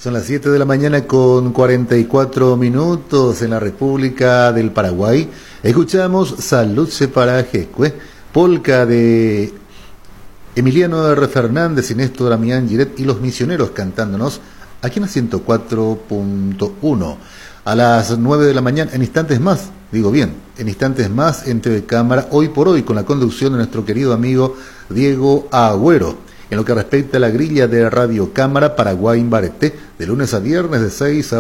Son las 7 de la mañana con 44 minutos en la República del Paraguay. Escuchamos Salud Separajescue, polca de Emiliano R. Fernández, Inés Damián Giret y los Misioneros cantándonos aquí en la 104.1. A las 9 de la mañana, en instantes más, en instantes más en TV Cámara, hoy por hoy, con la conducción de nuestro querido amigo Diego Agüero. En lo que respecta a la grilla de Radio Cámara Paraguay Imbarete, de lunes a viernes de 6 a